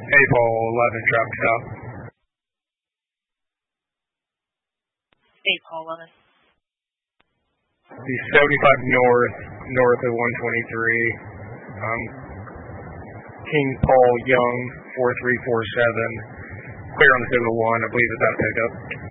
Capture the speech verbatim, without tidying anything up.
A Paul eleven, traffic stop. A Paul eleven. The seventy-five north, north of one twenty-three. Um, King Paul Young, four three four seven. Clear on the two oh one, I believe it's out of pickup.